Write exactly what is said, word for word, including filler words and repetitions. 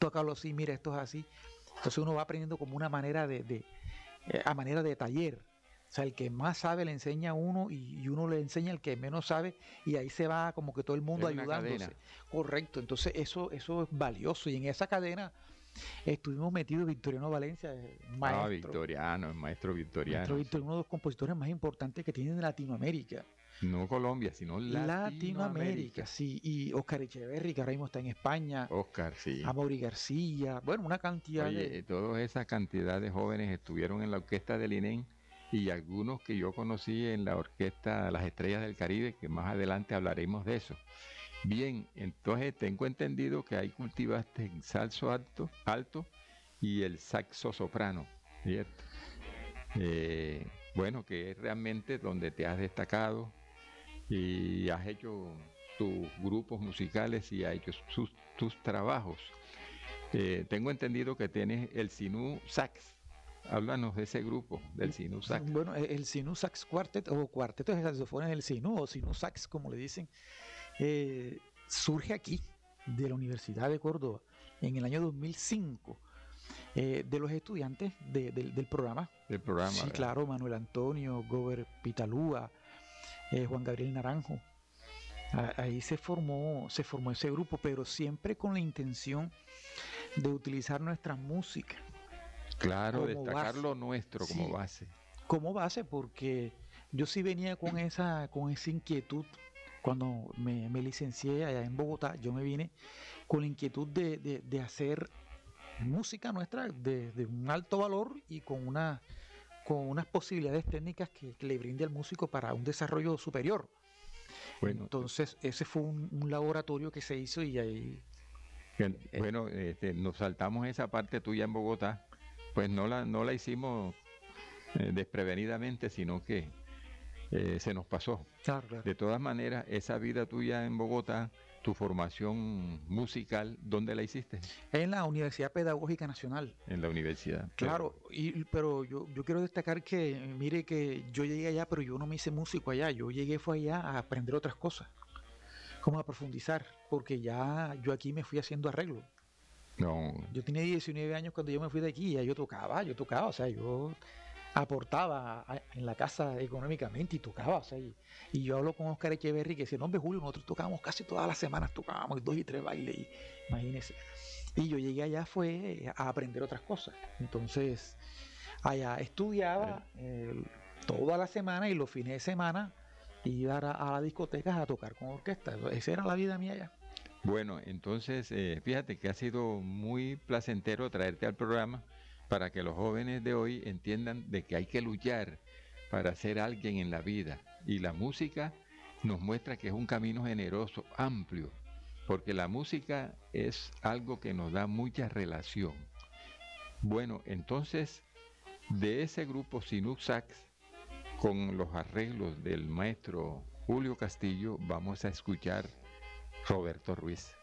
tócalo así, mira, esto es así. Entonces uno va aprendiendo como una manera de, de eh, a manera de taller. O sea, el que más sabe le enseña a uno y, y uno le enseña al que menos sabe y ahí se va como que todo el mundo Es una ayudándose. cadena. Correcto, entonces eso, eso es valioso y en esa cadena estuvimos metidos Victoriano Valencia, Ah, maestro, Victoriano, el maestro Victoriano. maestro Victor, Sí. uno de los compositores más importantes que tiene en Latinoamérica. No Colombia, sino Latinoamérica, Latinoamérica. sí, y Oscar Echeverri, que ahora mismo está en España, Oscar, sí. Amaury García, bueno, una cantidad Oye, de... toda esa cantidad de jóvenes estuvieron en la orquesta del I N E M y algunos que yo conocí en la orquesta Las Estrellas del Caribe, que más adelante hablaremos de eso. Bien, entonces tengo entendido que ahí cultivaste el saxo alto, alto y el saxo soprano, ¿cierto? Eh, bueno, que es realmente donde te has destacado y has hecho tus grupos musicales y has hecho sus, tus trabajos. Eh, tengo entendido que tienes el Sinú Sax. Háblanos de ese grupo, del Sinú Sax. Bueno, el Sinú Sax Quartet o cuarteto de saxofones del Sinú o Sinú Sax, como le dicen, eh, surge aquí, de la Universidad de Córdoba, en el año dos mil cinco, eh, de los estudiantes de, de, del programa. Del programa. Sí, ¿verdad? claro, Manuel Antonio, Gober Pitalúa, eh, Juan Gabriel Naranjo. Ahí se formó, se formó ese grupo, pero siempre con la intención de utilizar nuestra música. Claro, destacar base. lo nuestro como Sí, base. Como base, porque yo sí venía con esa, con esa inquietud. Cuando me, me licencié allá en Bogotá, yo me vine con la inquietud de, de, de hacer música nuestra de, de un alto valor y con, una, con unas posibilidades técnicas que, que le brinde al músico para un desarrollo superior. Bueno, Entonces, ese fue un, un laboratorio que se hizo y ahí... que, bueno, este, nos saltamos esa parte tuya en Bogotá, pues no la, no la hicimos eh, desprevenidamente, sino que eh, se nos pasó. Claro, claro. De todas maneras, esa vida tuya en Bogotá, tu formación musical, ¿dónde la hiciste? En la Universidad Pedagógica Nacional. En la universidad. Claro, y, pero yo, yo quiero destacar que, mire que yo llegué allá, pero yo no me hice músico allá, yo llegué fue allá a aprender otras cosas, como a profundizar, porque ya yo aquí me fui haciendo arreglo. No. Yo tenía diecinueve años cuando yo me fui de aquí, ya yo tocaba, yo tocaba, o sea, yo aportaba a, en la casa económicamente y tocaba, o sea, y, y yo hablo con Oscar Echeverri que decía, no, hombre, Julio, nosotros tocábamos casi todas las semanas, tocábamos dos y tres bailes, y, imagínense. Y yo llegué allá fue a aprender otras cosas. Entonces, allá estudiaba eh, toda la semana y los fines de semana iba a, a las discotecas a tocar con orquesta. Esa era la vida mía allá. Bueno, entonces, eh, fíjate que ha sido muy placentero traerte al programa para que los jóvenes de hoy entiendan de que hay que luchar para ser alguien en la vida. Y la música nos muestra que es un camino generoso, amplio, porque la música es algo que nos da mucha relación. Bueno, entonces, de ese grupo Sinú Sax, con los arreglos del maestro Julio Castillo, vamos a escuchar Roberto Ruiz.